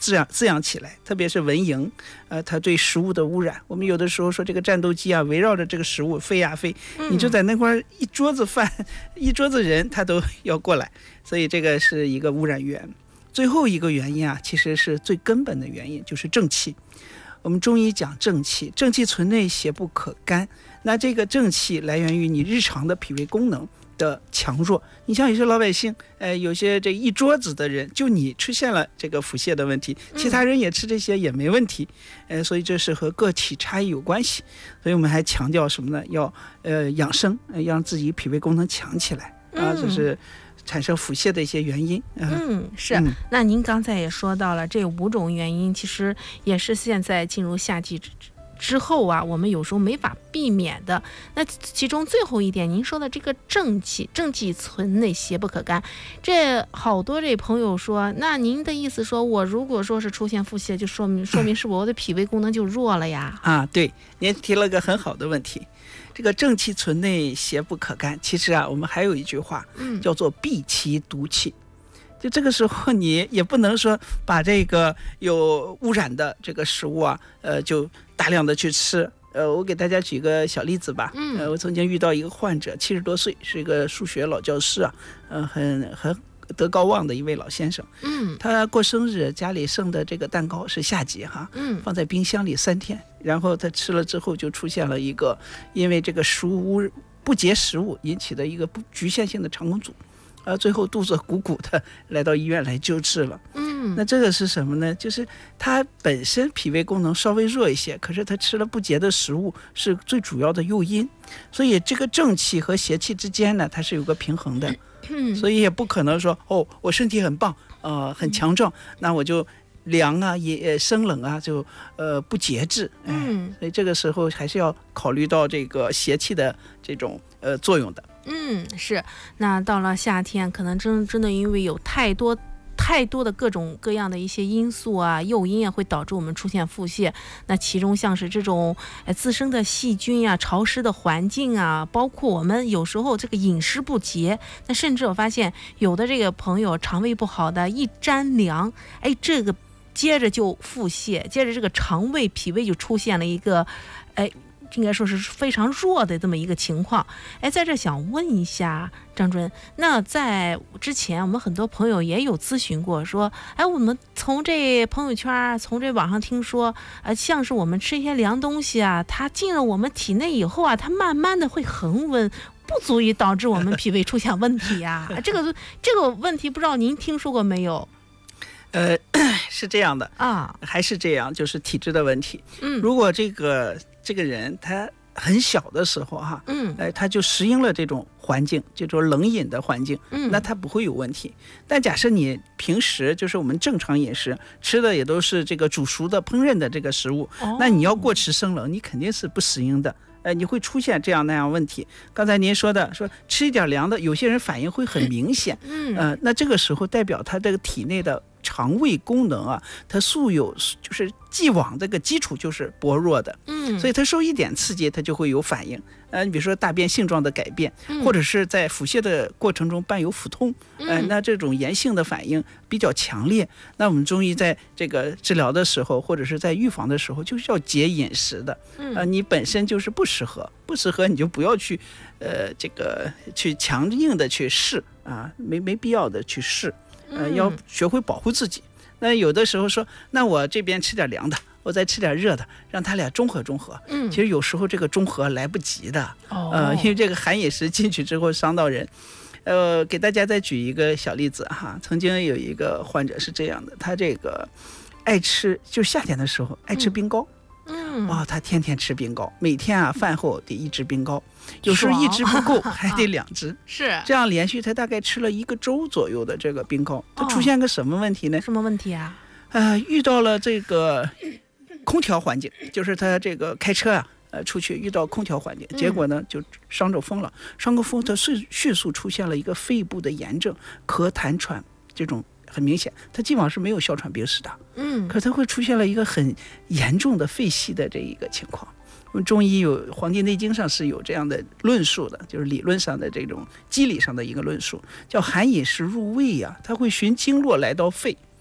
滋养起来，特别是蚊蝇，它对食物的污染。我们有的时候说这个战斗机啊，围绕着这个食物飞呀飞，你就在那块一桌子饭、一桌子人，它都要过来，所以这个是一个污染源。最后一个原因啊，其实是最根本的原因，就是正气。我们中医讲正气，正气存内，邪不可干。那这个正气来源于你日常的脾胃功能的强弱。你像有些老百姓，有些这一桌子的人，就你出现了这个腹泻的问题，其他人也吃这些也没问题，所以这是和个体差异有关系。所以我们还强调什么呢？要养生，让自己脾胃功能强起来啊，就是产生腹泻的一些原因。 是。那您刚才也说到了这5种原因，其实也是现在进入夏季之后啊，我们有时候没法避免的。那其中最后一点，您说的这个正气存内，邪不可干，这好多这朋友说，那您的意思说，我如果说是出现腹泻，就说明是我的脾胃功能就弱了呀？对， 您提了个很好的问题。这个正气存内，邪不可干，其实啊，我们还有一句话，叫做避其毒气。就这个时候你也不能说把这个有污染的这个食物啊，就大量的去吃。我给大家举个小例子吧。我曾经遇到一个患者，70多岁，是一个数学老教师啊，很德高望的一位老先生。他过生日，家里剩的这个蛋糕是夏季哈，放在冰箱里3天，然后他吃了之后就出现了一个因为这个不洁食物引起的一个局限性的肠梗阻。最后肚子鼓鼓的来到医院来救治了。那这个是什么呢？就是他本身脾胃功能稍微弱一些，可是他吃了不洁的食物是最主要的诱因，所以这个正气和邪气之间呢，它是有个平衡的。所以也不可能说我身体很棒，很强壮，那我就凉啊也生冷啊就不节制。所以这个时候还是要考虑到这个邪气的这种作用的。 是。那到了夏天，可能真的因为有太多的各种各样的一些因素啊、诱因啊，会导致我们出现腹泻。那其中像是这种自身的细菌啊、潮湿的环境啊，包括我们有时候这个饮食不节，那甚至我发现有的这个朋友肠胃不好的，一沾凉，这个接着就腹泻，接着这个肠胃脾胃就出现了一个应该说是非常弱的这么一个情况。在这想问一下张主任，那在之前我们很多朋友也有咨询过说，我们从这朋友圈从这网上听说，像是我们吃一些凉东西啊，它进了我们体内以后啊，它慢慢的会恒温，不足以导致我们脾胃出现问题呀。这个问题不知道您听说过没有？ 是这样的啊，还是这样，就是体质的问题。如果这个人他很小的时候哈，他就适应了这种环境，这种冷饮的环境，那他不会有问题。但假设你平时就是我们正常饮食吃的也都是这个煮熟的烹饪的这个食物，那你要过吃生冷，你肯定是不适应的。你会出现这样那样问题。刚才您说吃一点凉的，有些人反应会很明显。那这个时候代表他这个体内的肠胃功能啊，它素有就是既往这个基础就是薄弱的。所以它受一点刺激，它就会有反应。你比如说大便性状的改变，或者是在腹泻的过程中伴有腹痛，那这种炎性的反应比较强烈。那我们中医在这个治疗的时候，或者是在预防的时候，就是要节饮食的。你本身就是不适合，你就不要去去强硬的去试啊，没必要的去试。要学会保护自己。那有的时候说，那我这边吃点凉的，我再吃点热的，让他俩中和。其实有时候这个中和来不及的。因为这个寒饮食进去之后伤到人。给大家再举一个小例子哈，曾经有一个患者是这样的，他这个爱吃，就夏天的时候爱吃冰糕。他天天吃冰糕，每天啊饭后得1支冰糕，有时候1支不够还得2支。 是这样连续他大概吃了1个周左右的这个冰糕。他出现个什么问题呢？ 什么问题啊？ 遇到了这个空调环境，就是他这个开车啊，出去遇到空调环境，结果呢就伤着风了。伤个风，他迅速出现了一个肺部的炎症，咳痰喘这种。很明显，他基本上是没有哮喘病史的，可他会出现了一个很严重的肺息的这一个情况。我们中医《黄帝内经》上是有这样的论述的，就是理论上的这种机理上的一个论述，叫寒饮食入胃啊，它会循经络来到肺，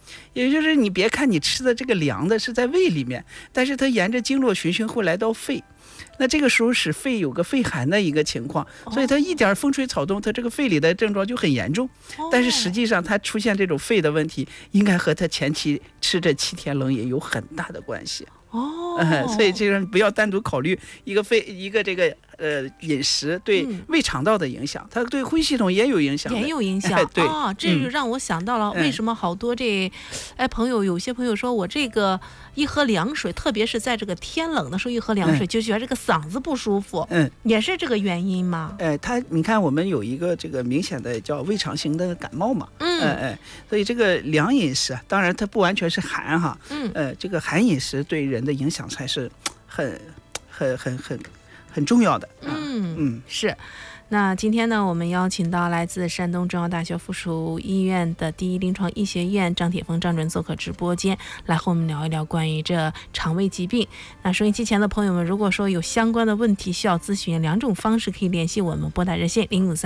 也就是你别看你吃的这个凉的是在胃里面，但是它沿着经络循行会来到肺，那这个时候使肺有个肺寒的一个情况，所以它一点风吹草动，它这个肺里的症状就很严重。但是实际上它出现这种肺的问题，应该和它前期吃这7天冷饮有很大的关系。所以这个不要单独考虑一个这个饮食对胃肠道的影响，它对呼吸系统也有影响， 也有影响。 对， 这就让我想到了为什么好多有些朋友说我这个一喝凉水，特别是在这个天冷的时候一喝凉水，就觉得这个嗓子不舒服，也是这个原因吗？ 你看我们有一个这个明显的叫胃肠型的感冒嘛，所以这个凉饮食当然它不完全是寒哈，这个寒饮食对人的影响才是很重要的。 是。那今天呢，我们邀请到来自山东中药大学附属医院的第一临床医学院张铁峰张主任做客直播间，来和我们聊一聊关于这肠胃疾病。那收音机前的朋友们，如果说有相关的问题需要咨询，2种方式可以联系我们，拨打热线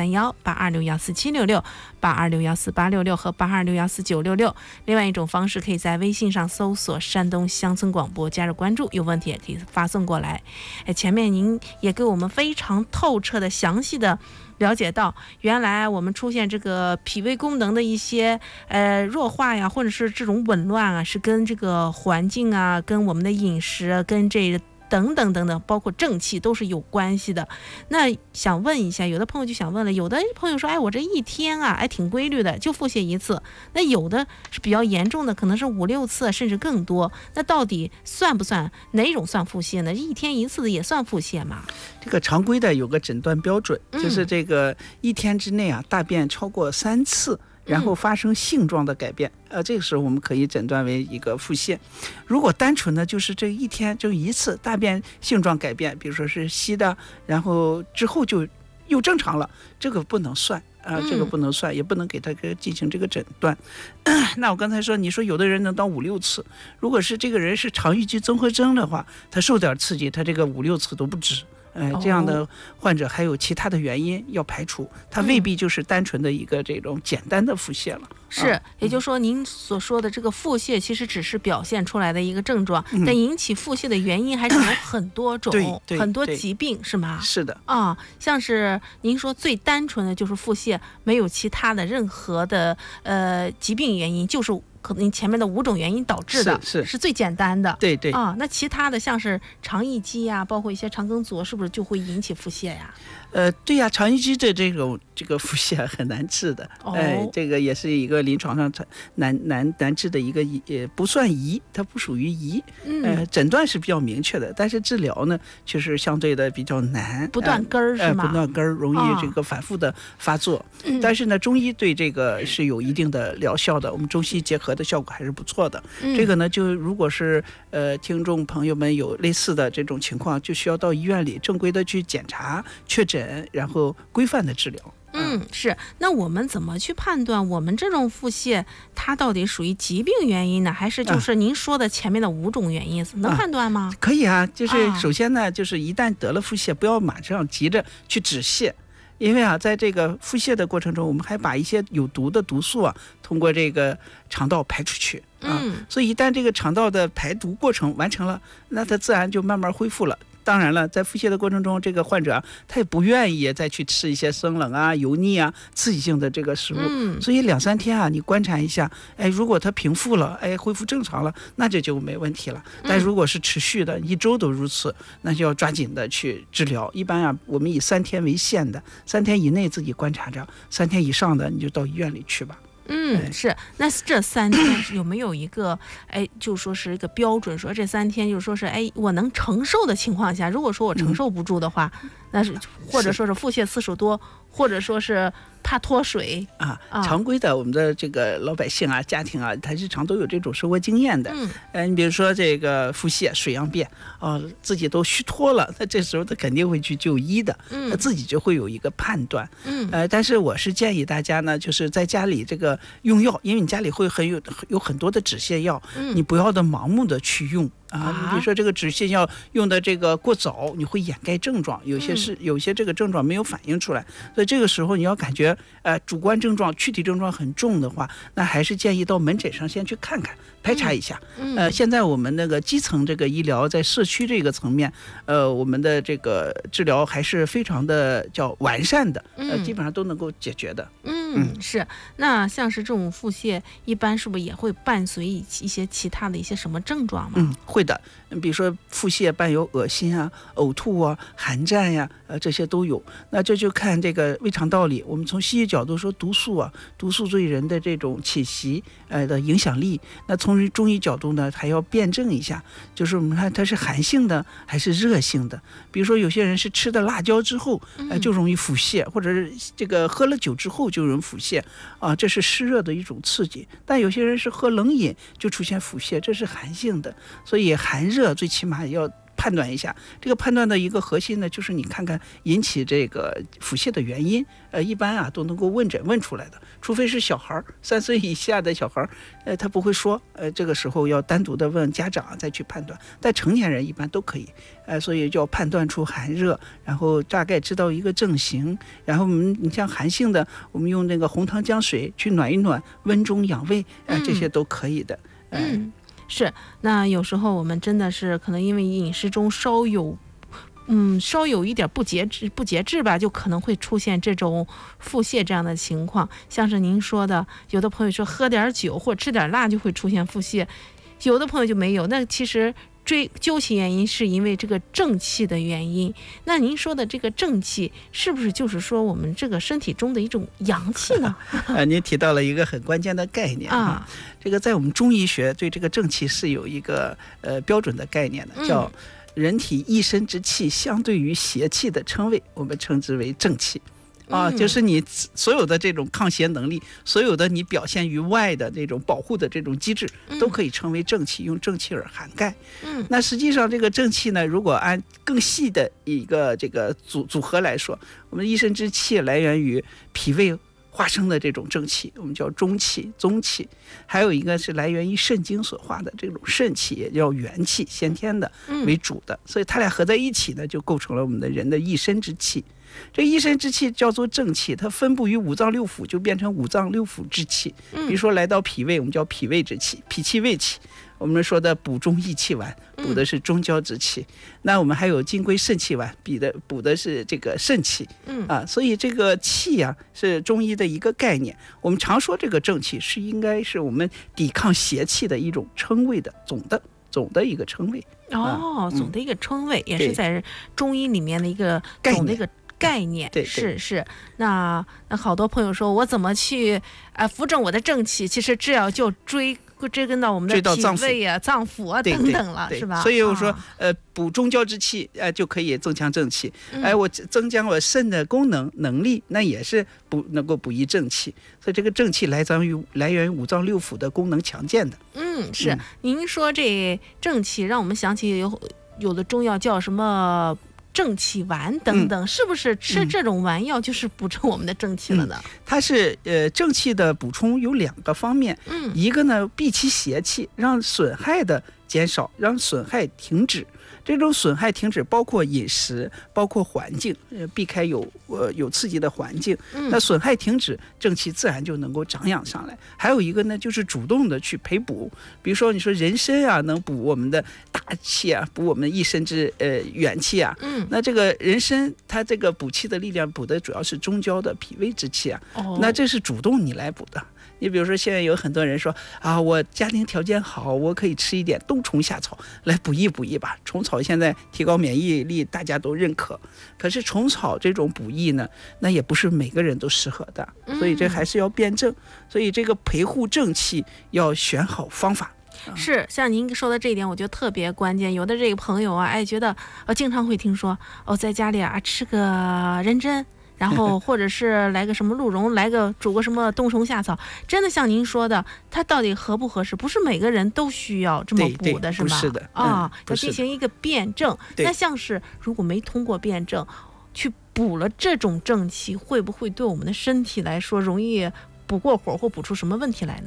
053182614766、82614866和82614966。另外一种方式可以在微信上搜索山东乡村广播加入关注，有问题也可以发送过来。前面您也给我们非常透彻的详细的了解到，原来我们出现这个脾胃功能的一些弱化呀，或者是这种紊乱啊，是跟这个环境啊，跟我们的饮食，跟这等等等等，包括正气都是有关系的。那想问一下，有的朋友就想问了，有的朋友说，我这一天啊，挺规律的，就腹泻1次。那有的是比较严重的，可能是5、6次，甚至更多。那到底算不算哪种算腹泻呢？一天1次的也算腹泻吗？ 这个常规的有个诊断标准，就是这个1天之内啊，大便超过3次。然后发生性状的改变，这个时候我们可以诊断为一个腹泻。如果单纯的就是这一天就1次大便性状改变，比如说是稀的，然后之后就又正常了，这个不能算这个不能算，也不能给他进行这个诊断。那我刚才说，你说有的人能到5、6次，如果是这个人是肠易激综合征的话，他受点刺激，他这个5、6次都不止。这样的患者还有其他的原因要排除，它未必就是单纯的一个这种简单的腹泻了。 是，也就是说您所说的这个腹泻其实只是表现出来的一个症状，但引起腹泻的原因还是有很多种，很多疾病是吗？ 是的像是您说最单纯的就是腹泻，没有其他的任何的疾病原因，就是可能前面的5种原因导致的，是最简单的。 对那其他的像是肠易激呀，包括一些肠梗阻，是不是就会引起腹泻呀？ 对呀，肠易激的这个腹泻很难治的，这个也是一个临床上难治的一个也不算疑，它不属于疑，诊断是比较明确的，但是治疗呢确实相对的比较难， 不断根儿是吗？ 不断根儿容易这个反复的发作，但是呢中医对这个是有一定的疗效的，我们中西结合的效果还是不错的。这个呢就如果是听众朋友们有类似的这种情况，就需要到医院里正规的去检查确诊，然后规范的治疗。 是。那我们怎么去判断我们这种腹泻它到底属于疾病原因呢，还是就是您说的前面的5种原因，能判断吗？ 可以啊，就是首先呢，就是一旦得了腹泻，不要马上急着去止泻。因为在这个腹泻的过程中，我们还把一些有毒的毒素通过这个肠道排出去所以一旦这个肠道的排毒过程完成了，那它自然就慢慢恢复了。当然了，在腹泻的过程中，这个患者他也不愿意再去吃一些生冷油腻刺激性的这个食物，所以2、3天你观察一下，如果他平复了，恢复正常了，那这就没问题了。但如果是持续的1周都如此，那就要抓紧的去治疗。一般我们以3天为限的，3天以内自己观察着，3天以上的你就到医院里去吧。 是。那这3天有没有一个就说是一个标准，说这3天就说是我能承受的情况下，如果说我承受不住的话，那是或者说是腹泻次数多，或者说是怕脱水常规的我们的这个老百姓家庭他日常都有这种生活经验的。你比如说这个腹泻水样便自己都虚脱了，那这时候他肯定会去就医的，他自己就会有一个判断。但是我是建议大家呢，就是在家里这个用药，因为你家里会有很多的止泻药，你不要的盲目的去用。 你比如说这个止泻药用的这个过早，你会掩盖症状，有些这个症状没有反映出来，所以这个时候你要感觉主观症状、躯体症状很重的话，那还是建议到门诊上先去看看，排查一下。现在我们那个基层这个医疗在社区这个层面，我们的这个治疗还是非常的叫完善的，基本上都能够解决的。 是。那像是这种腹泻，一般是不是也会伴随一些其他的一些什么症状吗？ 会的。比如说腹泻伴有恶心啊、呕吐啊、寒战呀，这些都有。那这就看这个胃肠道里，我们从西医角度说毒素啊，毒素对人的这种侵袭的影响力。那从中医角度呢，还要辩证一下，就是我们看它是寒性的还是热性的。比如说有些人是吃的辣椒之后，就容易腹泻，或者是这个喝了酒之后就容易腹泻啊，这是湿热的一种刺激。但有些人是喝冷饮就出现腹泻，这是寒性的。所以寒热最起码要判断一下，这个判断的一个核心呢，就是你看看引起这个腹泻的原因，一般都能够问诊问出来的，除非是小孩3岁以下的小孩，他不会说，这个时候要单独的问家长再去判断，但成年人一般都可以，所以就要判断出寒热，然后大概知道一个症型，然后你像寒性的，我们用那个红糖姜水去暖一暖，温中养胃，这些都可以的。 是。那有时候我们真的是可能因为饮食中稍有一点不节制吧，就可能会出现这种腹泻这样的情况。像是您说的，有的朋友说喝点酒或者吃点辣就会出现腹泻，有的朋友就没有。那其实究其原因是因为这个正气的原因。那您说的这个正气是不是就是说我们这个身体中的一种阳气呢？ 您提到了一个很关键的概念啊，这个在我们中医学对这个正气是有一个标准的概念的，叫人体一身之气相对于邪气的称谓，我们称之为正气。就是你所有的这种抗邪能力，所有的你表现于外的这种保护的这种机制，都可以称为正气，用正气而涵盖。那实际上这个正气呢，如果按更细的一个这个组合来说，我们一身之气来源于脾胃化生的这种正气，我们叫中气、宗气，还有一个是来源于肾经所化的这种肾气，也叫元气，先天的为主的，所以它俩合在一起呢，就构成了我们的人的一身之气。这一身之气叫做正气，它分布于五脏六腑，就变成五脏六腑之气。比如说来到脾胃，我们叫脾胃之气，脾气胃气。我们说的补中益气丸，补的是中焦之气。那我们还有金匮肾气丸，补的是这个肾气。所以这个气是中医的一个概念。我们常说这个正气应该是我们抵抗邪气的一种称谓的总的一个称谓。 总的一个称谓，也是在中医里面的一个总的一个概念。 对， 是。那好多朋友说，我怎么去扶正我的正气？其实这要就追根到我们的脾胃啊、脏腑啊等等了，是吧？ 所以我说，补中焦之气，就可以增强正气。我增强我肾的功能力，那也是能够补益正气。所以这个正气来源于五脏六腑的功能强健的。 是。您说这正气，让我们想起有的中药叫什么正气丸等等，是不是吃这种丸药就是补充我们的正气了呢？ 它是正气的补充有2个方面，一个呢避其邪气，让损害的减少，让损害停止。这种损害停止包括饮食，包括环境，避开有刺激的环境。那损害停止，正气自然就能够长养上来。还有一个呢，就是主动的去培补，比如说你说人参能补我们的大气补我们一身之元气那这个人参它这个补气的力量补的主要是中焦的脾胃之气那这是主动你来补的。你比如说现在有很多人说我家庭条件好，我可以吃一点冬虫夏草来补益吧。虫草现在提高免疫力大家都认可，可是虫草这种补益呢，那也不是每个人都适合的，所以这还是要辩证。所以这个培护正气要选好方法。 是，像您说的这一点我觉得特别关键。有的这个朋友觉得经常会听说在家里吃个人参，然后或者是来个什么鹿茸，煮个什么冬虫夏草，真的像您说的，它到底合不合适？不是每个人都需要这么补的，是吗？ 不是的要进行一个辩证。那像是如果没通过辩证去补了这种正气，会不会对我们的身体来说容易补过火或补出什么问题来呢？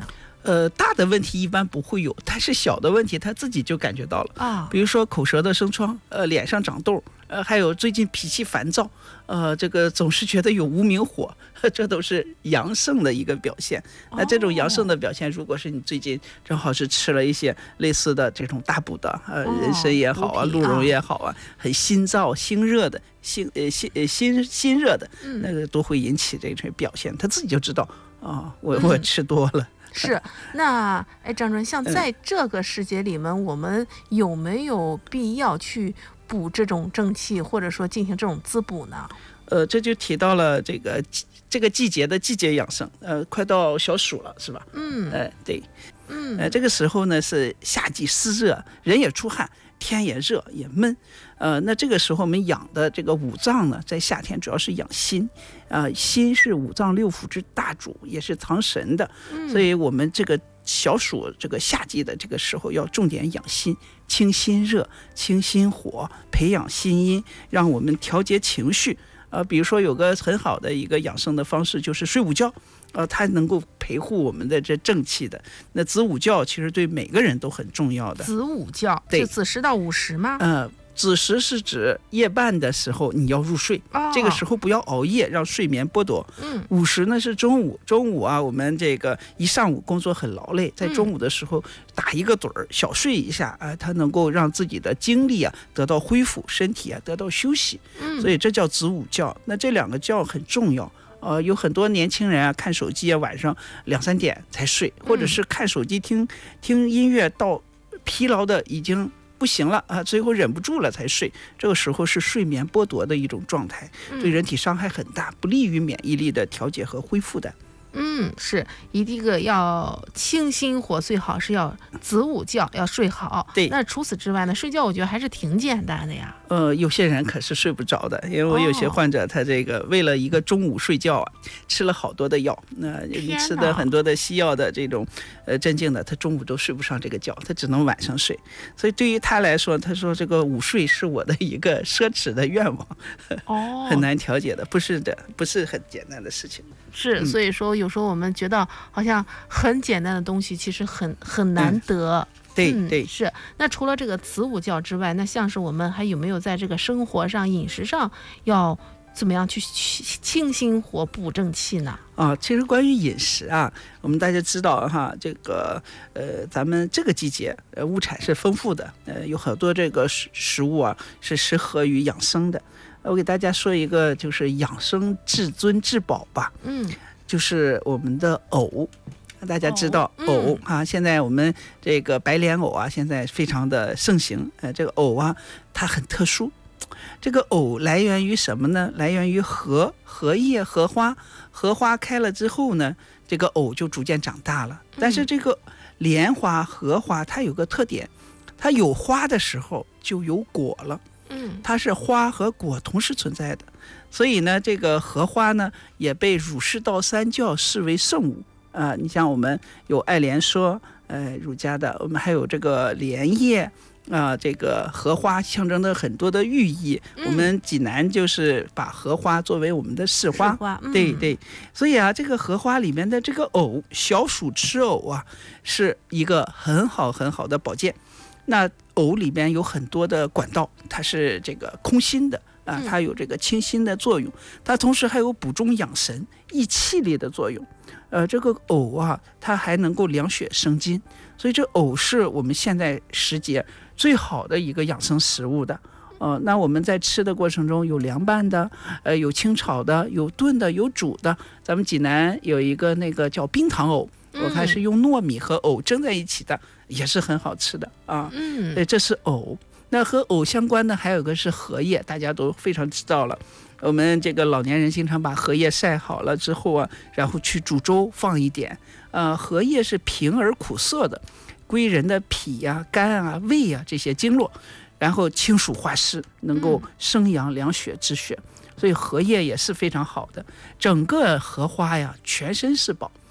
大的问题一般不会有，但是小的问题他自己就感觉到了啊， 比如说口舌的生疮，脸上长痘，还有最近脾气烦躁，这个总是觉得有无名火，这都是阳盛的一个表现。那这种阳盛的表现，如果是你最近正好是吃了一些类似的这种大补的，人参也好啊，鹿茸也好啊，很心燥心热的心热的，那个都会引起这种表现，他自己就知道啊，我吃多了。 是，那张主任，像在这个世界里面，我们有没有必要去补这种正气，或者说进行这种滋补呢？ 这就提到了这个季节的季节养生，快到小暑了，是吧？对，这个时候呢是夏季湿热，人也出汗，天也热也闷，那这个时候我们养的这个五脏呢，在夏天主要是养心，心是五脏六腑之大主，也是藏神的，所以我们这个小暑这个夏季的这个时候要重点养心，清心热，清心火，培养心阴，让我们调节情绪。比如说有个很好的一个养生的方式，就是睡午觉，它能够陪护我们的这正气的。那子午觉其实对每个人都很重要的。 子午觉是子时到午时吗？ 子时是指夜半的时候你要入睡，这个时候不要熬夜，让睡眠剥夺。午时呢是中午啊，我们这个一上午工作很劳累，在中午的时候打一个盹儿，小睡一下啊，它能够让自己的精力啊得到恢复，身体啊得到休息，所以这叫子午觉。那这两个觉很重要。有很多年轻人啊，看手机啊，晚上2、3点才睡，或者是看手机听音乐到疲劳的已经不行了啊，最后忍不住了才睡，这个时候是睡眠剥夺的一种状态，对人体伤害很大，不利于免疫力的调节和恢复的。 是一个要清心火，最好是要子午觉，要睡好。 对， 那除此之外呢，睡觉我觉得还是挺简单的呀。 有些人可是睡不着的，因为我有些患者，他这个为了一个中午睡觉啊，吃了好多的药，那你吃的很多的西药的这种镇静的，他中午都睡不上这个觉，他只能晚上睡。所以对于他来说，他说这个午睡是我的一个奢侈的愿望，很难调节的，不是很简单的事情。 是，所以说有时候我们觉得好像很简单的东西，其实很难得。 对， 是。那除了这个子午觉之外，那像是我们还有没有在这个生活上、饮食上要怎么样去清心火、补正气呢？ 其实关于饮食啊，我们大家知道哈，这个咱们这个季节物产是丰富的，有很多这个食物啊是适合于养生的。我给大家说一个，就是养生至尊至宝吧。就是我们的藕。大家知道藕啊，现在我们这个白莲藕啊，现在非常的盛行。这个藕啊，它很特殊。这个藕来源于什么呢？来源于荷叶、荷花。荷花开了之后呢，这个藕就逐渐长大了。但是这个莲花、荷花它有个特点，它有花的时候就有果了。它是花和果同时存在的。所以呢，这个荷花呢，也被儒释道三教视为圣物。你像我们有爱莲说，儒家的，我们还有这个莲叶这个荷花象征的很多的寓意。我们济南就是把荷花作为我们的市花，对，所以这个荷花里面的这个藕，小暑吃藕啊，是一个很好的保健。那藕里面有很多的管道，它是这个空心的。它有这个清心的作用，它同时还有补中养神、益气力的作用。这个藕啊，它还能够凉血生津，所以这藕是我们现在时节最好的一个养生食物的。那我们在吃的过程中有凉拌的，有清炒的，有炖的，有煮的。咱们济南有一个那个叫冰糖藕，我看是用糯米和藕蒸在一起的，也是很好吃的啊。这是藕。那和藕相关的还有个是荷叶，大家都非常知道了。我们这个老年人经常把荷叶晒好了之后啊，然后去煮粥放一点。荷叶是平而苦涩的，归人的脾啊、肝啊、胃啊这些经络，然后清暑化湿，能够生阳凉血止血，所以荷叶也是非常好的。整个荷花呀，全身是宝。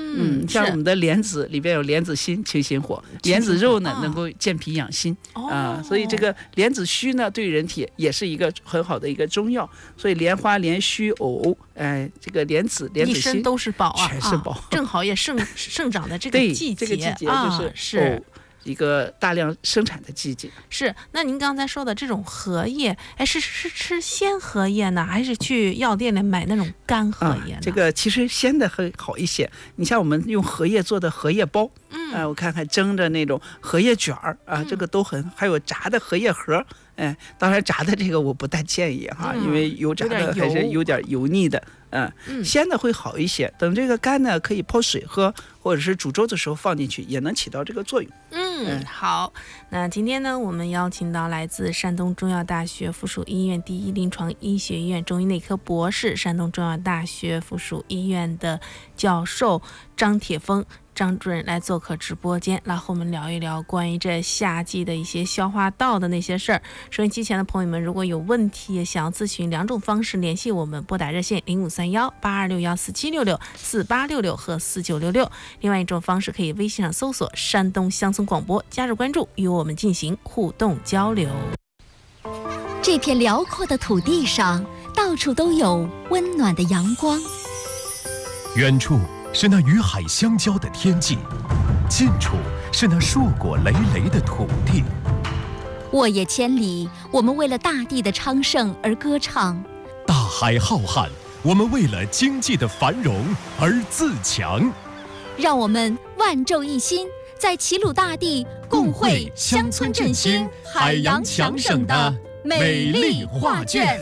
像我们的莲子里边有莲子心清心火，莲子肉呢能够健脾养心所以这个莲子须呢对人体也是一个很好的一个中药，所以莲花、莲须、藕，这个莲子、莲子心一身都是宝全是宝， 正好也生长的这个季节， 这个季节就是一个大量生产的季节。 是，那您刚才说的这种荷叶，是吃鲜荷叶呢，还是去药店里买那种干荷叶呢？ 这个其实鲜的会好一些。你像我们用荷叶做的荷叶包，我看看蒸的那种荷叶卷儿这个都还有炸的荷叶盒。当然炸的这个我不太建议因为油炸的还是有点油腻的。鲜的会好一些。等这个干呢，可以泡水喝，或者是煮粥的时候放进去，也能起到这个作用。 好，那今天呢，我们邀请到来自山东中药大学附属医院第一临床医学院中医内科博士，山东中药大学附属医院的教授张铁峰张主任来做客直播间，来和我们聊一聊关于这夏季的一些消化道的那些事儿。收音机前的朋友们，如果有问题想要咨询，两种方式联系我们：拨打热线0531-8261-4766、4866和4966。另外一种方式可以微信上搜索山东乡村广播，加入关注，与我们进行互动交流。 这片辽阔的土地上，到处都有温暖的阳光。 远处是那与海相交的天际，近处是那硕果累累的土地。 沃野千里，我们为了大地的昌盛而歌唱； 大海浩瀚，我们为了经济的繁荣而自强。 让我们万众一心，在齐鲁大地共绘乡村振兴、海洋强省的美丽画卷。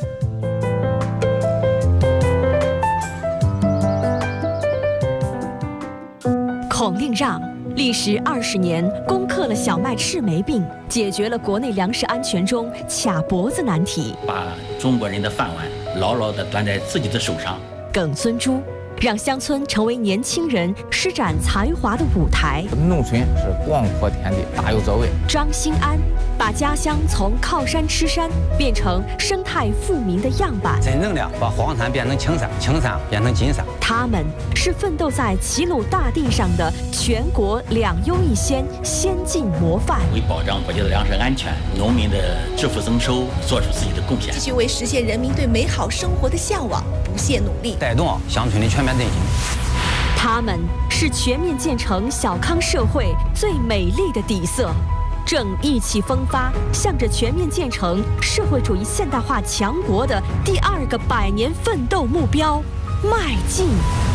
孔令让历时20年攻克了小麦赤霉病，解决了国内粮食安全中卡脖子难题， 把中国人的饭碗牢牢地端在自己的手上。 耿尊珠让乡村成为年轻人施展才华的舞台。 农村是广阔天地，大有作为。 张兴安把家乡从靠山吃山变成生态富民的样板， 真正的把黄山变成青山，青山变成金山。 他们是奋斗在齐鲁大地上的全国2优1先先进模范， 为保障国家的粮食安全、农民的致富增收做出自己的贡献， 继续为实现人民对美好生活的向往不懈努力， 带动乡村的全面振兴。 他们是全面建成小康社会最美丽的底色，正意气风发，向着全面建成社会主义现代化强国的第2个100年奋斗目标迈进。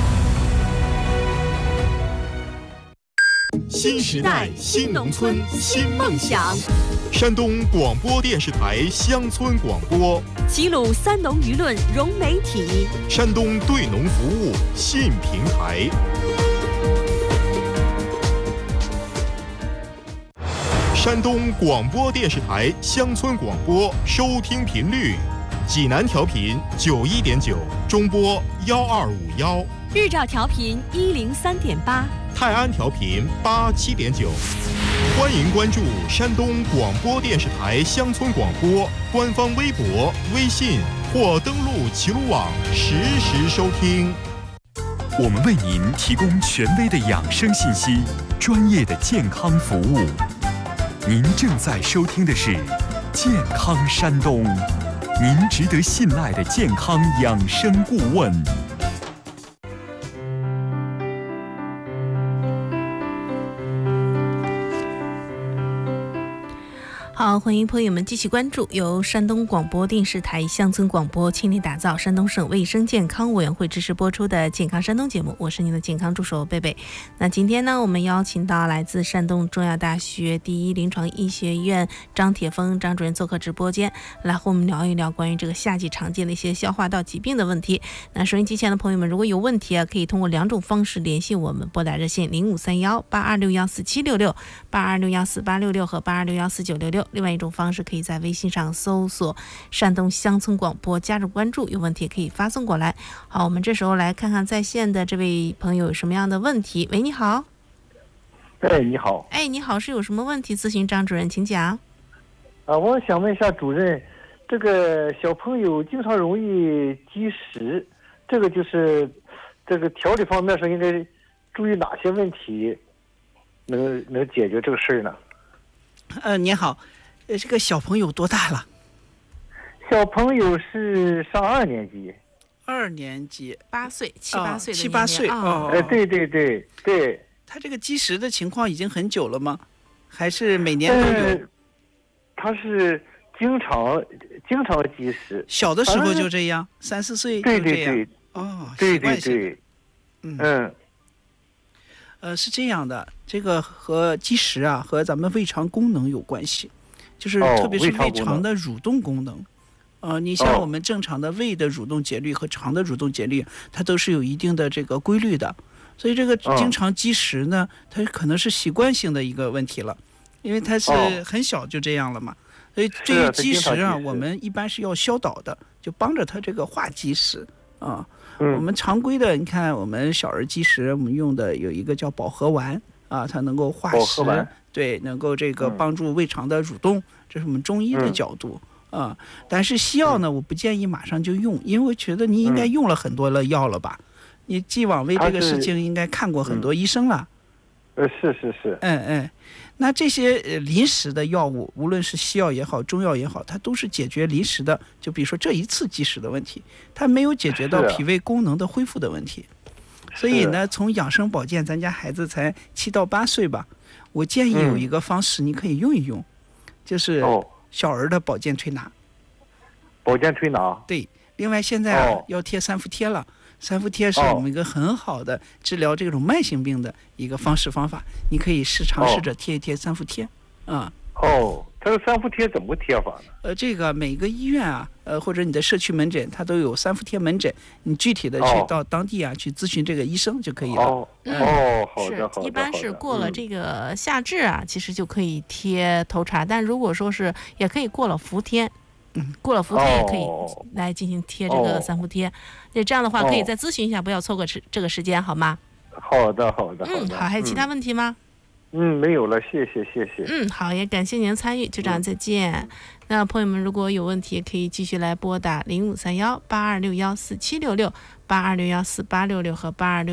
新时代新农村新梦想，山东广播电视台乡村广播， 齐鲁三农舆论融媒体， 山东对农服务新平台。山东广播电视台乡村广播收听频率：济南调频91.9，中波12551； 日照调频103.8， 泰安调频87.9。欢迎关注山东广播电视台乡村广播官方微博、微信或登录齐鲁网实时收听。 我们为您提供权威的养生信息，专业的健康服务。您正在收听的是健康山东，您值得信赖的健康养生顾问。 好，欢迎朋友们继续关注由山东广播电视台乡村广播倾力打造、山东省卫生健康委员会支持播出的健康山东节目，我是您的健康助手贝贝。那今天呢，我们邀请到来自山东中药大学第一临床医学院张铁峰张主任做客直播间，来和我们聊一聊关于这个夏季常见的一些消化道疾病的问题。那收音机前的朋友们，如果有问题可以通过2种方式联系我们，拨打热线0531-8261-4766、8261-4866和8261-4966。另外一种方式可以在微信上搜索山东乡村广播，加入关注，有问题可以发送过来。好，我们这时候来看看在线的这位朋友有什么样的问题。喂，你好。 你好。 你好，是有什么问题咨询张主任，请讲。 我想问一下主任，这个小朋友经常容易积食，这个就是这个调理方面上应该注意哪些问题能解决这个事儿呢？ 您好，这个小朋友多大了？ 小朋友是上2年级。 2年级 ，8岁，7、8岁的 7、8岁哦。 对。 他这个积食的情况已经很久了吗？还是每年都有？ 他是经常积食。 小的时候就这样，3、4岁就这样。 对。 是这样的，这个和积食啊，和咱们胃肠功能有关系，就是特别是胃肠的蠕动功能。你像我们正常的胃的蠕动节律和肠的蠕动节律，它都是有一定的这个规律的。所以这个经常积食呢，它可能是习惯性的一个问题了，因为它是很小就这样了嘛。所以对于积食啊，我们一般是要消导的，就帮着它这个化积食啊。我们常规的，你看我们小儿积食，我们用的有一个叫保和丸啊，它能够化食，对，能够这个帮助胃肠的蠕动，这是我们中医的角度。但是西药呢，我不建议马上就用，因为我觉得你应该用了很多的药了吧？你既往为这个事情应该看过很多医生了。 是。 那这些临时的药物，无论是西药也好，中药也好，它都是解决临时的，就比如说这一次积食的问题，它没有解决到脾胃功能的恢复的问题。所以呢，从养生保健，咱家孩子才7到8岁吧，我建议有一个方式你可以用一用，就是小儿的保健推拿。对，另外现在要贴3伏贴了。3伏贴是我们一个很好的治疗这种慢性病的一个方法，你可以尝试着贴一贴3伏贴。 这个3伏贴怎么贴法呢？ 这个每个医院啊，或者你的社区门诊，它都有3伏贴门诊，你具体的去到当地啊去咨询这个医生就可以了。 好的。 一般是过了这个夏至啊，其实就可以贴头茬，但如果说是也可以过了伏天。过了伏天也可以来进行贴这个3伏贴，这样的话可以再咨询一下，不要错过这个时间，好吗？ 好的。好， 还有其他问题吗？ 没有了，谢谢。 好，也感谢您的参与，就这样，再见。那朋友们如果有问题，可以继续来拨打0531-8261-4766、8261-4866和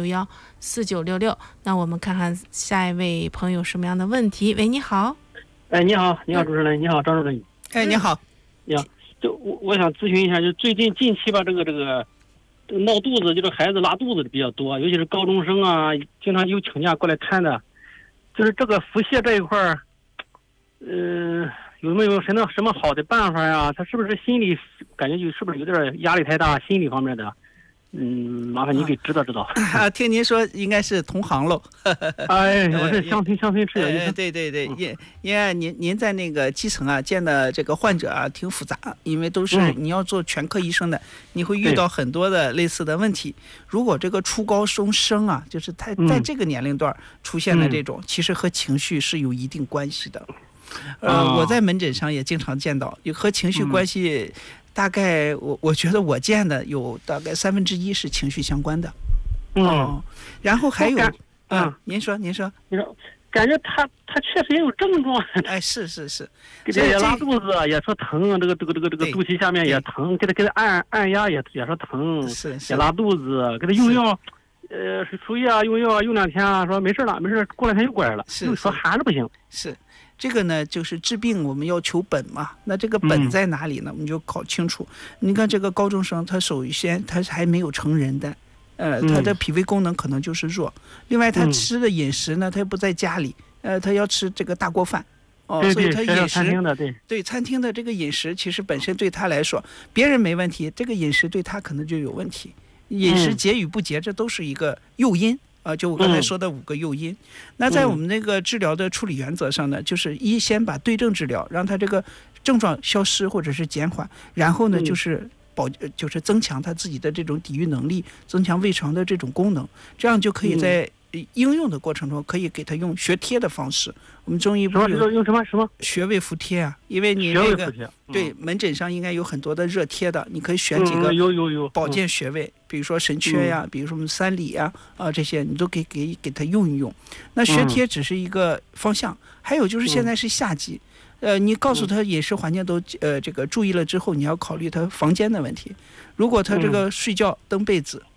8261-4966。那我们看看下一位朋友什么样的问题。喂，你好。 你好，主持人，你好，张主任。 你好。 就我想咨询一下，就近期吧，这个闹肚子，就是孩子拉肚子的比较多，尤其是高中生啊，经常有请假过来看的。就是这个腹泻这一块儿，有没有什么好的办法呀？他是不是心理感觉是不是有点压力太大，心理方面的？麻烦你给指导指导。 听您说应该是同行喽。 我是乡村吃药医生。 对，因为您在那个基层啊见的这个患者啊挺复杂，因为都是你要做全科医生的，你会遇到很多的类似的问题。如果这个初高中生啊，就是他在这个年龄段出现的这种，其实和情绪是有一定关系的。我在门诊上也经常见到，和情绪关系。大概我觉得我见的有大概1/3是情绪相关的，然后还有，您说， 感觉他确实也有症状， 是， 给他也拉肚子，也说疼，这个肚脐下面也疼，给他按压也说疼，也拉肚子，给他用药，输液啊，用药用2天啊，说没事了，过2天又过来了，说寒着不行， 是。这个呢，就是治病我们要求本嘛，那这个本在哪里呢？我们就搞清楚。你看这个高中生，他首先他还没有成人的，他的脾胃功能可能就是弱。另外，他吃的饮食呢，他又不在家里，他要吃这个大锅饭，所以他饮食对餐厅的这个饮食，其实本身对他来说，别人没问题，这个饮食对他可能就有问题。饮食节与不节，这都是一个诱因。就我刚才说的5个诱因。那在我们那个治疗的处理原则上呢，就是先把对症治疗，让他这个症状消失或者是减缓，然后呢就是增强他自己的这种抵御能力，增强胃肠的这种功能，这样就可以在应用的过程中可以给他用穴贴的方式。我们中医不是用什么穴位服贴啊？因为你那个对门诊上应该有很多的热贴的，你可以选几个保健穴位，比如说神阙呀，比如说我们3里呀，这些你都给他用一用。那穴贴只是一个方向，还有就是现在是夏季。你告诉他饮食环境都这个注意了之后，你要考虑他房间的问题。如果他这个睡觉蹬被子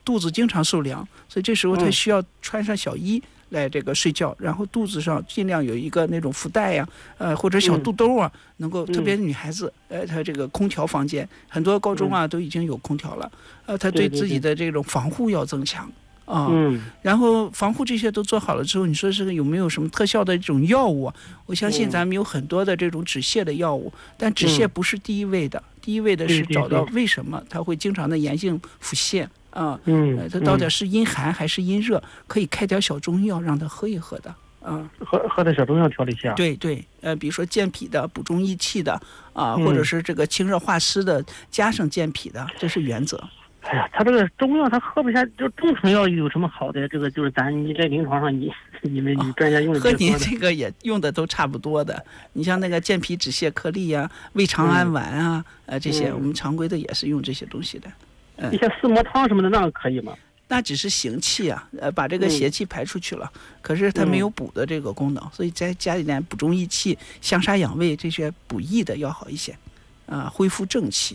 肚子经常受凉，所以这时候他需要穿上小衣来这个睡觉，然后肚子上尽量有一个那种福袋呀，或者小肚兜啊，能够特别女孩子，她这个空调房间，很多高中啊都已经有空调了，她对自己的这种防护要增强。然后防护这些都做好了之后，你说是有没有什么特效的这种药物啊？我相信咱们有很多的这种止泻的药物，但止泻不是第一位的，第一位的是找到为什么它会经常的炎性腹泻啊？它到底是阴寒还是阴热？可以开点小中药让他喝一喝的啊， 喝点小中药调理一下。 对，比如说健脾的、补中益气的啊，或者是这个清热化湿的，加上健脾的，这是原则。 哎呀，他这个中药他喝不下，就中成药有什么好的？这个就是你在临床上你们专家用的和您这个也用的都差不多的。你像那个健脾止泻颗粒啊、胃肠安丸啊，这些我们常规的也是用这些东西的。 一些四磨汤什么的那个可以吗？ 那只是行气啊，把这个邪气排出去了，可是它没有补的这个功能，所以再加一点补中益气、香砂养胃这些补益的要好一些，恢复正气。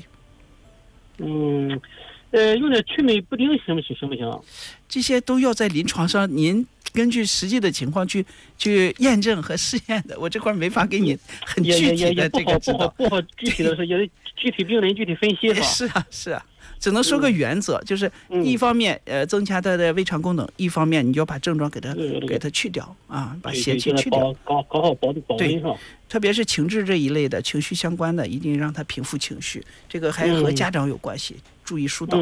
用点曲霉布丁行不行？这些都要在临床上您根据实际的情况去验证和试验的，我这块没法给你很具体的这个指导。 不好具体的是，也得具体病人具体分析是吧？是啊，只能说个原则，就是一方面增强他的胃肠功能，一方面你就把症状给他去掉啊，把邪气去掉， 搞好保温上。 特别是情志这一类的情绪相关的，一定让他平复情绪，这个还和家长有关系，注意疏导。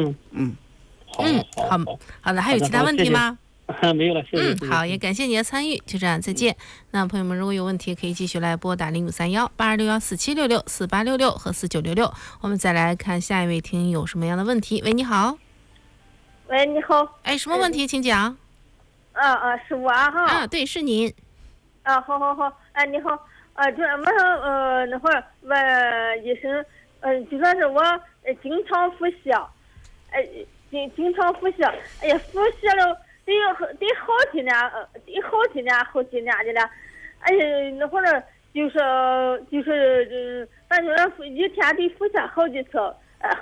好的，还有其他问题吗？ 没有了，谢谢。 好，也感谢你的参与，就这样，再见。那朋友们，如果有问题，可以继续来拨打0531-8261-4766、4866和4966。我们再来看下一位听友什么样的问题。喂，你好。 喂，你好。 哎，什么问题，请讲。 是我哈。 对，是您。 好。你好。就是我说那会儿问医生，就说是我经常腹泻，经常腹泻，哎呀，腹泻了得好几年的了，哎呀，那会儿就是反正一天得腹泻好几次了，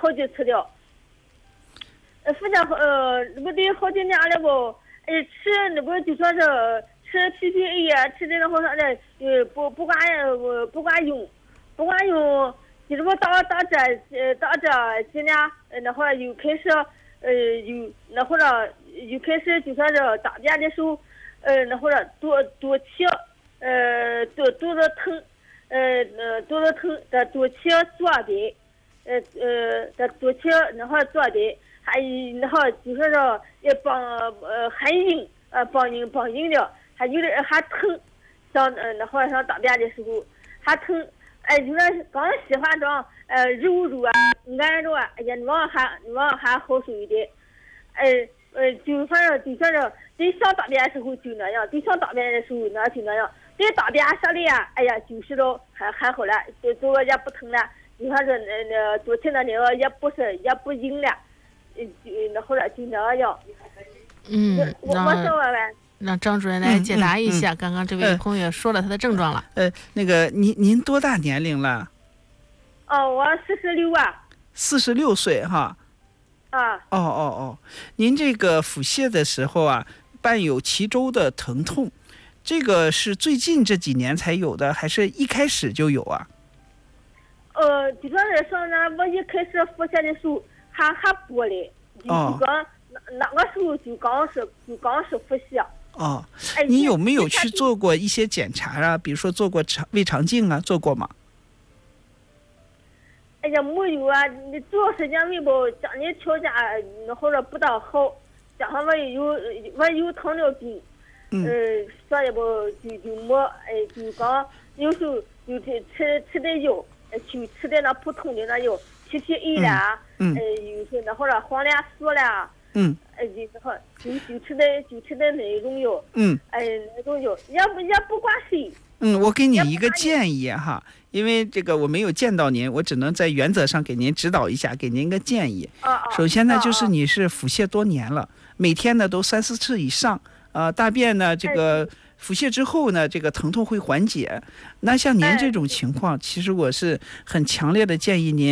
腹泻那不得好几年了不，吃那不就说是吃PPA 呀，吃的那好啥的，不管用，就是我到这几年，那会儿又开始又开始就说是大便的时候，那会儿肚脐，肚子疼，的肚脐坐的，的肚脐那会儿坐的，还那会儿就说是也还硬，绑硬的。还有点还疼，那会儿上大便的时候还疼，就是刚洗完澡，揉啊，按着啊，哎呀，往还好受一点，就反正就说是得上大便的时候就那样，得上大便的时候就那样，得大便上来呀，哎呀，就是了还好了，都也不疼了，就说是那肚脐那里也不硬了，那后来就那样。我说完了。 让张主任来解答一下，刚刚这位朋友说了他的症状了。 那个您多大年龄了？ 我46啊。 46岁哈。您这个腹泻的时候啊，伴有脐周的疼痛，这个是最近这几年才有的，还是一开始就有啊？ 就说是说呢，我一开始腹泻的时候还不嘞，就刚那个时候就刚是腹泻。 你有没有去做过一些检查啊？比如说做过胃肠镜啊，做过吗？ 哎呀，没有啊！你主要时间胃不，家里条件那会儿不大好，加上我有糖尿病，所以不就没就刚有时候就吃的药，就吃的那普通的那药，PPA 啦，有时那会儿黄连素啦。就吃的那种药，那种药也不管谁。 我给你一个建议哈，因为这个我没有见到您，我只能在原则上给您指导一下，给您一个建议。首先呢，就是你是腹泻多年了，每天呢都3-4次以上，大便呢这个腹泻之后呢，这个疼痛会缓解。那像您这种情况，其实我是很强烈的建议您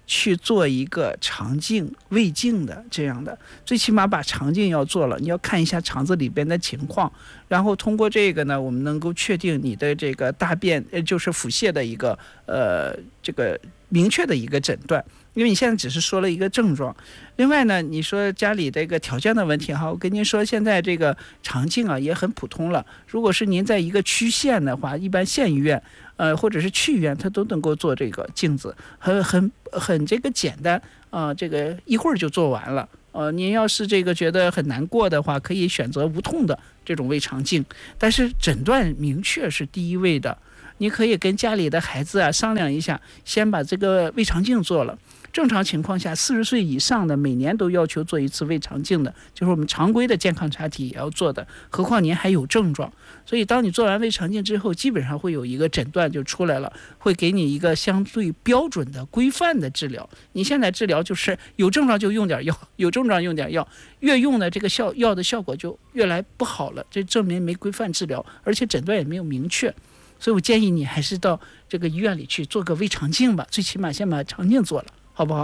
去做一个肠镜、胃镜的这样的，最起码把肠镜要做了，你要看一下肠子里边的情况，然后通过这个呢，我们能够确定你的这个大便就是腹泻的一个这个明确的一个诊断。因为你现在只是说了一个症状，另外呢，你说家里这个条件的问题哈，我跟您说，现在这个肠镜啊也很普通了。如果是您在一个区县的话，一般县医院，或者是区医院，它都能够做这个镜子，很这个简单啊，这个一会儿就做完了。您要是这个觉得很难过的话，可以选择无痛的这种胃肠镜，但是诊断明确是第一位的。你可以跟家里的孩子啊商量一下，先把这个胃肠镜做了。正常情况下，40岁以上的每年都要求做一次胃肠镜的，就是我们常规的健康查体也要做的，何况您还有症状。所以当你做完胃肠镜之后，基本上会有一个诊断就出来了，会给你一个相对标准的规范的治疗。你现在治疗就是有症状就用点药，有症状用点药，越用呢这个药的效果就越来不好了，这证明没规范治疗，而且诊断也没有明确。所以我建议你还是到这个医院里去做个胃肠镜吧，最起码先把肠镜做了，好不好？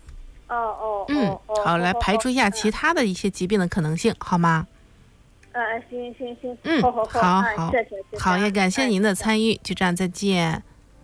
好，来排除一下其他的一些疾病的可能性，好吗？ 行， 好，好，也感谢您的参与，就这样，再见。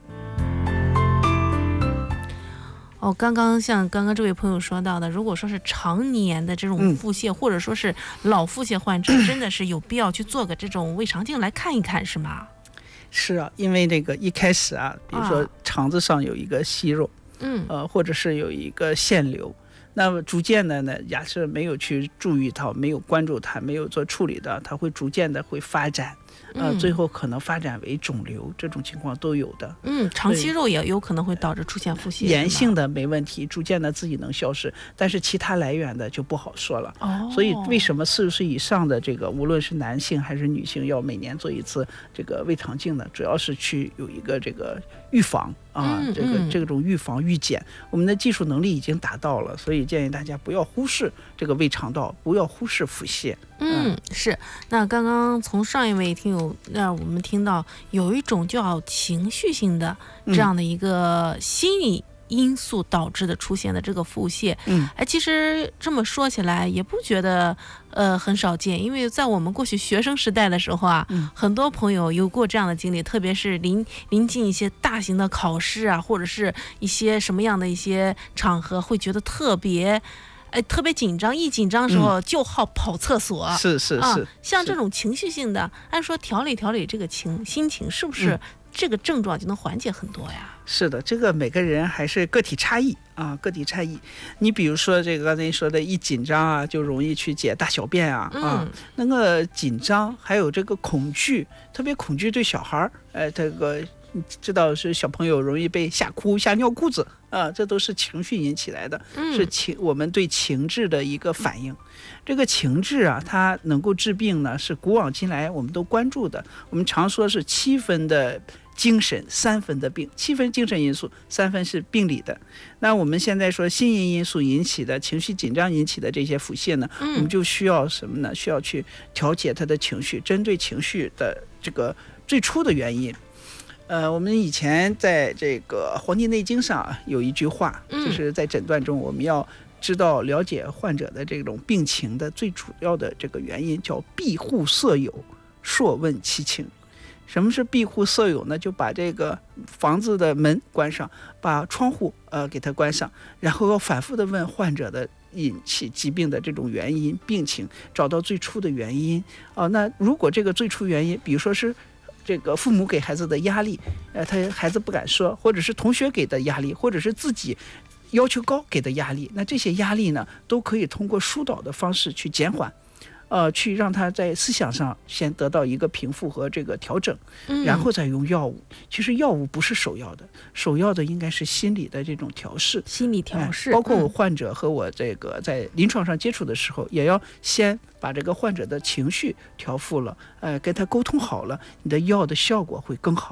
刚刚像刚刚这位朋友说到的，如果说是常年的这种腹泻，或者说是老腹泻患者，真的是有必要去做个这种胃肠镜来看一看，是吗？ 是啊，因为这个一开始啊，比如说肠子上有一个息肉，或者是有一个腺瘤，那么逐渐的呢，假设没有去注意它，没有关注它，没有做处理的，它会逐渐的会发展，最后可能发展为肿瘤，这种情况都有的。 肠息肉也有可能会导致出现腹泻。 炎性的没问题，逐渐的自己能消失，但是其他来源的就不好说了。所以为什么40岁以上的这个，无论是男性还是女性，要每年做一次这个胃肠镜呢？主要是去有一个这个预防啊，这种预防预检，我们的技术能力已经达到了，所以建议大家不要忽视这个胃肠道，不要忽视腹泻。 是。那刚刚从上一位听友那我们听到有一种叫情绪性的这样的一个心理因素导致的出现的这个腹泻，其实这么说起来也不觉得很少见，因为在我们过去学生时代的时候啊，很多朋友有过这样的经历，特别是临近一些大型的考试啊，或者是一些什么样的一些场合，会觉得特别紧张，一紧张的时候就好跑厕所。 是， 像这种情绪性的，按说调理这个心情，是不是这个症状就能缓解很多呀？ 是的，这个每个人还是个体差异啊，个体差异。你比如说这个刚才说的，一紧张啊，就容易去解大小便啊，那个紧张还有这个恐惧，特别恐惧对小孩这个你知道是小朋友容易被吓哭、吓尿裤子啊，这都是情绪引起来的，是我们对情志的一个反应。这个情志啊，它能够治病呢，是古往今来我们都关注的。我们常说是7分的精神，3分的病，7分精神因素，3分是病理的。那我们现在说心因因素引起的情绪紧张引起的这些腹泻呢，我们就需要什么呢？需要去调节他的情绪，针对情绪的这个最初的原因。我们以前在这个《黄帝内经》上有一句话，就是在诊断中我们要知道了解患者的这种病情的最主要的这个原因，叫闭户塞友，朔问其情。什么是闭户塞友呢？就把这个房子的门关上，把窗户给它关上，然后要反复的问患者的引起疾病的这种原因、病情，找到最初的原因。那如果这个最初原因，比如说是这个父母给孩子的压力，孩子不敢说，或者是同学给的压力，或者是自己要求高给的压力，那这些压力呢，都可以通过疏导的方式去减缓，去让他在思想上先得到一个平复和这个调整，然后再用药物。其实药物不是首要的，首要的应该是心理的这种调试， 心理调试。 包括我患者和我这个在临床上接触的时候，也要先把这个患者的情绪调复了，跟他沟通好了，你的药的效果会更好。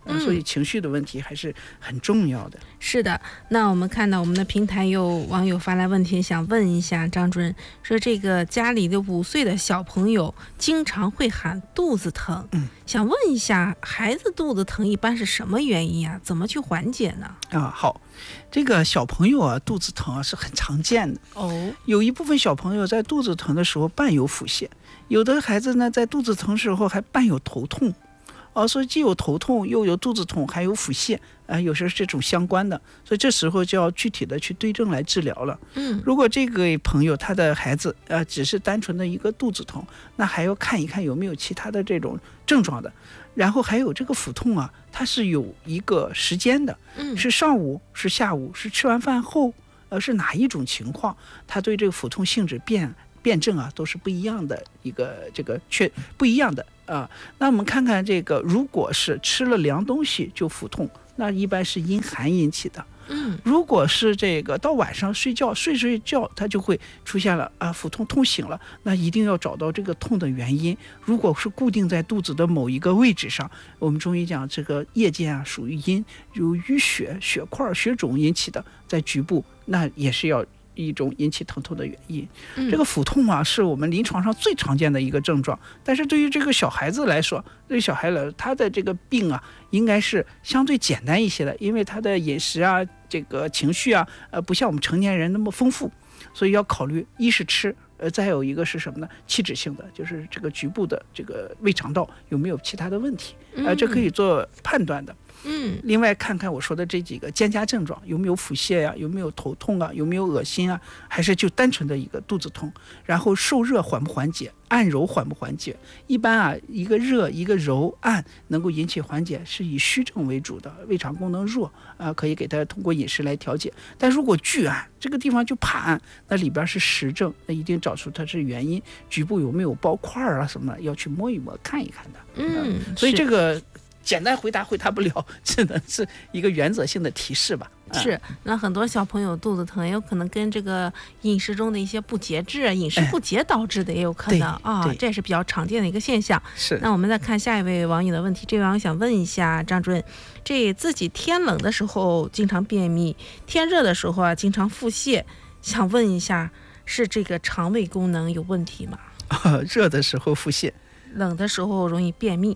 所以情绪的问题还是很重要的。 是的，那我们看到我们的平台有网友发来问题，想问一下张主任，说这个家里的5岁的小朋友经常会喊肚子疼，想问一下孩子肚子疼一般是什么原因啊？怎么去缓解呢？ 好，这个小朋友啊肚子疼是很常见的有一部分小朋友在肚子疼的时候伴有腹泻，有的孩子呢在肚子疼时候还伴有头痛所以既有头痛又有肚子痛还有腹泻有时候是这种相关的，所以这时候就要具体的去对症来治疗了。如果这个朋友他的孩子只是单纯的一个肚子痛，那还要看一看有没有其他的这种症状的。然后还有这个腹痛它是有一个时间的，是上午是下午是吃完饭后是哪一种情况，它对这个腹痛性质辩证都是不一样的一个不一样的那我们看看这个，如果是吃了凉东西就腹痛，那一般是因寒引起的。如果是这个到晚上睡觉它就会出现了腹痛痛醒了，那一定要找到这个痛的原因。如果是固定在肚子的某一个位置上，我们中医讲这个夜间属于阴，有淤血、血块、血肿引起的，在局部那也是要一种引起疼痛的原因。这个腹痛是我们临床上最常见的一个症状，但是对于这个小孩子来说，对小孩来说他的这个病应该是相对简单一些的，因为他的饮食这个情绪不像我们成年人那么丰富，所以要考虑一是吃，再有一个是什么呢？器质性的，就是这个局部的这个胃肠道有没有其他的问题这可以做判断的。另外看看我说的这几个兼加症状，有没有腹泻有没有头痛有没有恶心还是就单纯的一个肚子痛。然后受热缓不缓解，按揉缓不缓解。一般一个热一个揉按能够引起缓解，是以虚症为主的，胃肠功能弱可以给他通过饮食来调节。但如果拒按这个地方就怕按，那里边是实症，那一定找出它是原因，局部有没有包块什么要去摸一摸看一看的。所以这个简单回答不了，只能是一个原则性的提示吧。 是，那很多小朋友肚子疼也有可能跟这个饮食中的一些不节制饮食不节导致的也有可能这也是比较常见的一个现象。 是。 那我们再看下一位网友的问题，这位网友想问一下张主任，这自己天冷的时候经常便秘，天热的时候经常腹泻，想问一下是这个肠胃功能有问题吗？ 热的时候腹泻， 冷的时候容易便秘，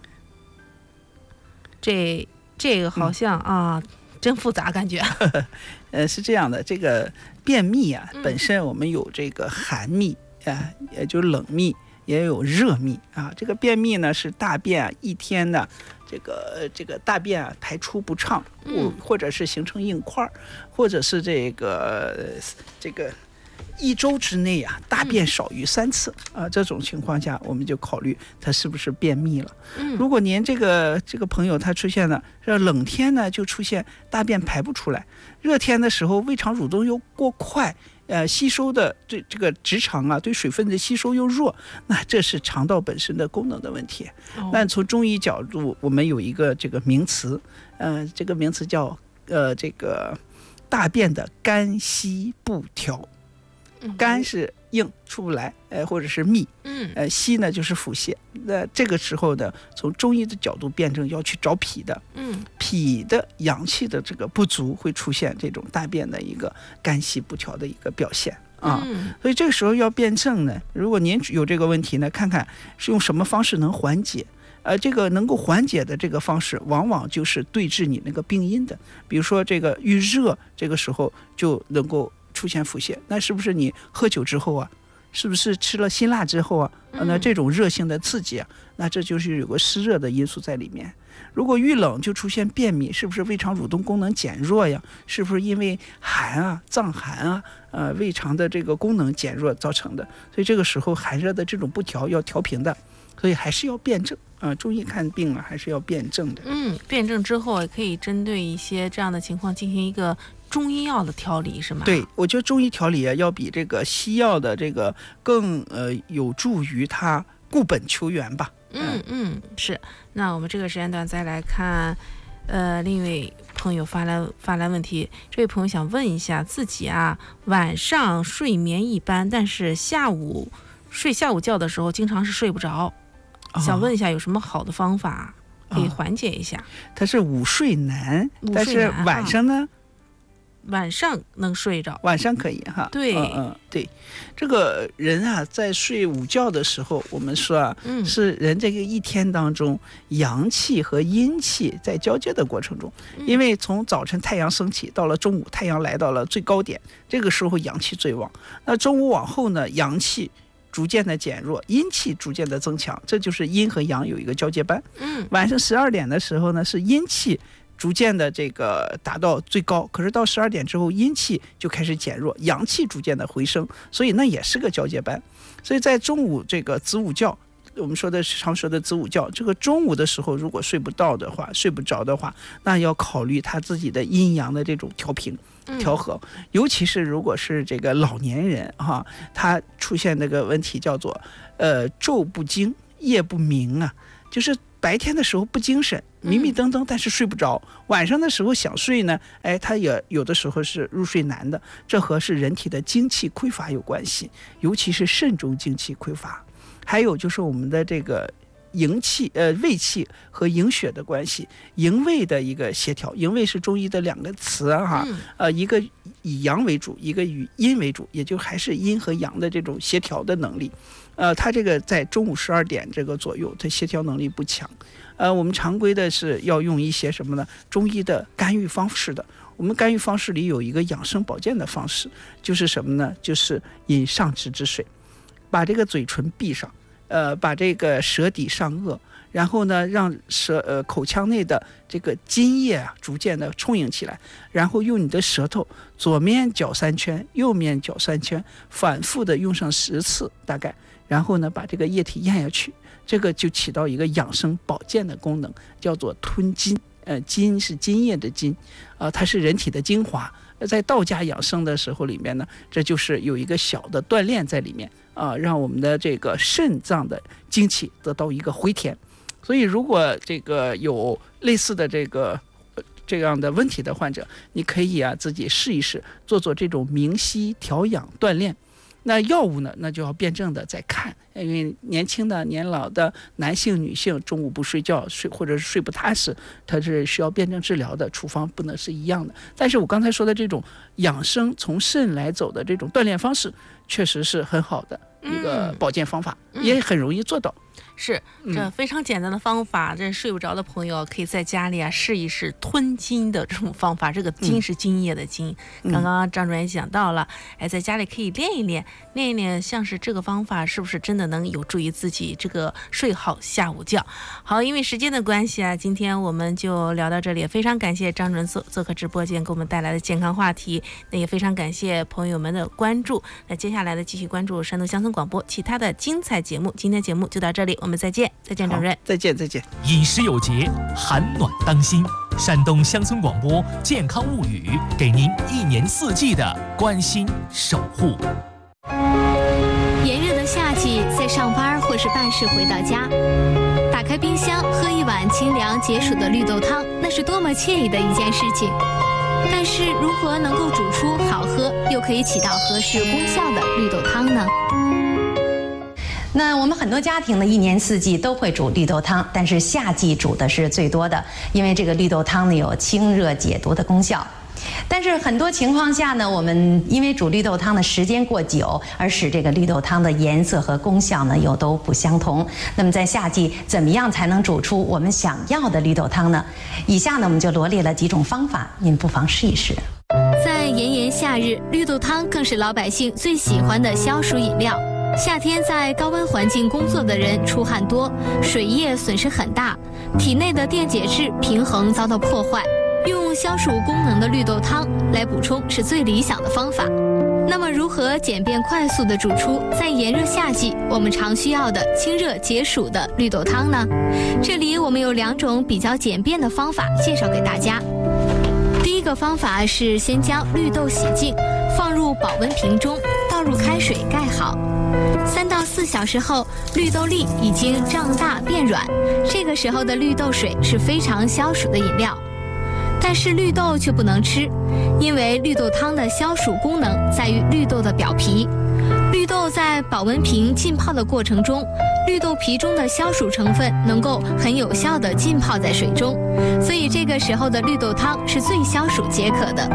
这个好像真复杂感觉。 是这样的，这个便秘本身我们有这个寒秘也就冷秘，也有热秘这个便秘呢是大便一天的这个大便排出不畅，或者是形成硬块，或者是这个1周之内大便少于3次这种情况下，我们就考虑他是不是便秘了。如果您这个朋友他出现了冷天呢，就出现大便排不出来，热天的时候胃肠蠕动又过快，吸收的这个直肠对水分的吸收又弱，那这是肠道本身的功能的问题。那从中医角度，我们有一个这个名词，这个名词叫这个大便的干稀不调。干是硬出不来，或者是密，稀呢就是腹泻。那这个时候呢，从中医的角度辩证要去找脾的，脾的阳气的这个不足，会出现这种大便的一个干稀不调的一个表现所以这个时候要辩证呢，如果您有这个问题呢，看看是用什么方式能缓解。这个能够缓解的这个方式，往往就是对治你那个病因的。比如说这个遇热，这个时候就能够出现腹泻，那是不是你喝酒之后是不是吃了辛辣之后那这种热性的刺激那这就是有个湿热的因素在里面。如果遇冷就出现便秘，是不是胃肠蠕动功能减弱呀？是不是因为寒脏寒胃肠的这个功能减弱造成的？所以这个时候寒热的这种不调要调平的，所以还是要辩证中医看病还是要辩证的。 辩证之后也可以针对一些这样的情况进行一个中医药的调理，是吗？ 对，我觉得中医调理要比这个西药的这个更有助于它固本求源吧。 是。那我们这个时间段再来看另一位朋友发来问题，这位朋友想问一下自己晚上睡眠一般，但是睡下午觉的时候经常是睡不着，想问一下有什么好的方法？ 可以缓解一下。 他是午睡难，但是晚上呢？ 晚上能睡着， 晚上可以哈。 对， 对，这个人啊，在睡午觉的时候，我们说啊，是人这个一天当中阳气和阴气在交接的过程中，因为从早晨太阳升起到了中午，太阳来到了最高点，这个时候阳气最旺。那中午往后呢，阳气逐渐的减弱，阴气逐渐的增强，这就是阴和阳有一个交接班。晚上12点的时候呢，是阴气逐渐的这个达到最高，可是到12点之后，阴气就开始减弱，阳气逐渐的回升，所以那也是个交接班。所以在中午这个子午觉，我们常说的子午觉，这个中午的时候如果睡不着的话，那要考虑他自己的阴阳的这种调和，尤其是如果是这个老年人哈，他出现那个问题叫做昼不惊夜不明啊，就是白天的时候不精神，迷迷瞪瞪，但是睡不着；晚上的时候想睡呢，他也有的时候是入睡难的。这和是人体的精气匮乏有关系，尤其是肾中精气匮乏。还有就是我们的这个胃气和营血的关系，营卫的一个协调。营卫是中医的2个词哈，一个以阳为主，一个以阴为主，也就还是阴和阳的这种协调的能力。它这个在中午12点这个左右，它协调能力不强。我们常规的是要用一些什么呢？中医的干预方式的。我们干预方式里有一个养生保健的方式，就是什么呢？就是饮上肢之水，把这个嘴唇闭上，把这个舌底上颚，然后呢，让口腔内的这个津液啊逐渐的充盈起来，然后用你的舌头左面搅3圈，右面搅3圈，反复的用上10次大概，然后呢把这个液体咽下去，这个就起到一个养生保健的功能，叫做吞津。津是津液的津，它是人体的精华。在道家养生的时候里面呢，这就是有一个小的锻炼在里面让我们的这个肾脏的精气得到一个回填。所以如果这个有类似的这样的问题的患者，你可以自己试一试，做这种明晰调养锻炼。那药物呢，那就要辩证的再看，因为年轻的、年老的男性、女性中午不睡觉或者是睡不踏实，它是需要辩证治疗的，处方不能是一样的。但是我刚才说的这种养生从肾来走的这种锻炼方式，确实是很好的一个保健方法，也很容易做到。 是，这非常简单的方法，这睡不着的朋友可以在家里试一试吞津的这种方法。这个津是津液的津，刚刚张主任讲到了，在家里可以练一练，像是这个方法是不是真的能有助于自己这个睡好下午觉？好，因为时间的关系今天我们就聊到这里，非常感谢张主任做客直播间给我们带来的健康话题，那也非常感谢朋友们的关注。那接下来的继续关注山东乡村广播其他的精彩节目，今天节目就到这里，我们再见，张主任。 再见。 饮食有节，寒暖当心。山东乡村广播健康物语，给您1年4季的关心守护。 炎热的夏季，在上班或是办事回到家，打开冰箱喝一碗清凉解暑的绿豆汤，那是多么惬意的一件事情。但是如何能够煮出好喝又可以起到合适功效的绿豆汤呢？ 那我们很多家庭呢，1年4季都会煮绿豆汤，但是夏季煮的是最多的，因为这个绿豆汤呢有清热解毒的功效。但是很多情况下呢，我们因为煮绿豆汤的时间过久，而使这个绿豆汤的颜色和功效呢又都不相同。那么在夏季怎么样才能煮出我们想要的绿豆汤呢？以下呢我们就罗列了几种方法，您不妨试一试。 在炎炎夏日，绿豆汤更是老百姓最喜欢的消暑饮料。夏天在高温环境工作的人出汗多，水液损失很大，体内的电解质平衡遭到破坏。用消暑功能的绿豆汤来补充是最理想的方法。那么如何简便快速地煮出在炎热夏季我们常需要的清热解暑的绿豆汤呢？这里我们有2种比较简便的方法介绍给大家。第一个方法是先将绿豆洗净，放入保温瓶中，倒入开水盖好。3到4小时后，绿豆粒已经胀大变软，这个时候的绿豆水是非常消暑的饮料。但是绿豆却不能吃，因为绿豆汤的消暑功能在于绿豆的表皮。绿豆在保温瓶浸泡的过程中， 绿豆皮中的消暑成分能够很有效地浸泡在水中，所以这个时候的绿豆汤是最消暑解渴的。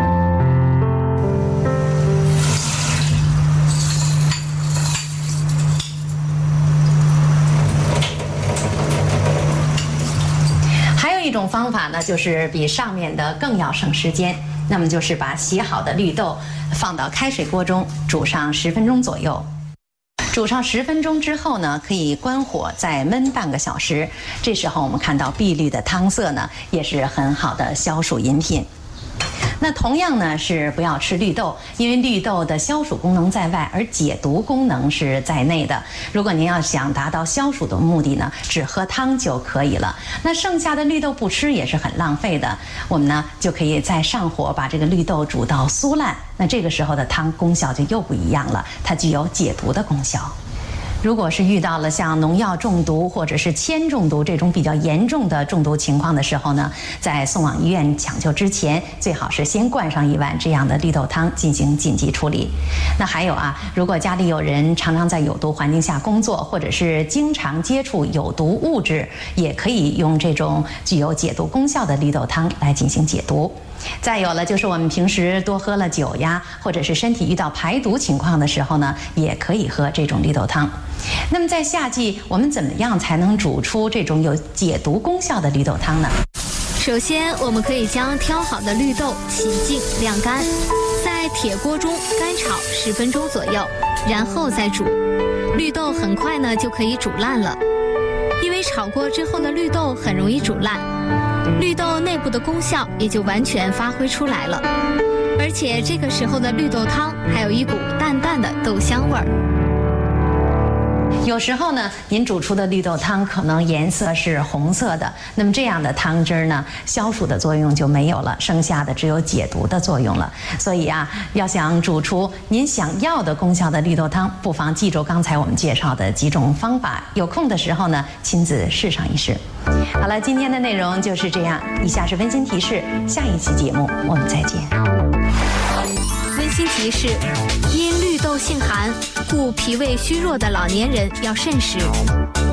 还有一种方法呢，就是比上面的更要省时间，那么就是把洗好的绿豆放到开水锅中煮上10分钟左右。煮上10分钟之后呢，可以关火再焖半个小时。这时候我们看到碧绿的汤色呢，也是很好的消暑饮品。那同样呢是不要吃绿豆，因为绿豆的消暑功能在外，而解毒功能是在内的。如果您要想达到消暑的目的呢，只喝汤就可以了。那剩下的绿豆不吃也是很浪费的。我们呢就可以再上火把这个绿豆煮到酥烂，那这个时候的汤功效就又不一样了，它具有解毒的功效。如果是遇到了像农药中毒或者是铅中毒这种比较严重的中毒情况的时候呢，在送往医院抢救之前，最好是先灌上1碗这样的绿豆汤进行紧急处理。那还有啊，如果家里有人常常在有毒环境下工作，或者是经常接触有毒物质，也可以用这种具有解毒功效的绿豆汤来进行解毒。再有了就是我们平时多喝了酒呀，或者是身体遇到排毒情况的时候呢，也可以喝这种绿豆汤。那么在夏季，我们怎么样才能煮出这种有解毒功效的绿豆汤呢？ 首先，我们可以将挑好的绿豆洗净晾干，在铁锅中干炒10分钟左右，然后再煮。绿豆很快呢就可以煮烂了，因为炒过之后的绿豆很容易煮烂。绿豆内部的功效也就完全发挥出来了，而且这个时候的绿豆汤还有一股淡淡的豆香味儿。 有时候呢，您煮出的绿豆汤可能颜色是红色的，那么这样的汤汁呢，消暑的作用就没有了，剩下的只有解毒的作用了。所以啊，要想煮出您想要的功效的绿豆汤，不妨记住刚才我们介绍的几种方法，有空的时候呢，亲自试上一试。好了，今天的内容就是这样，以下是温馨提示，下一期节目我们再见。 温馨提示：因绿豆性寒，故脾胃虚弱的老年人要慎食。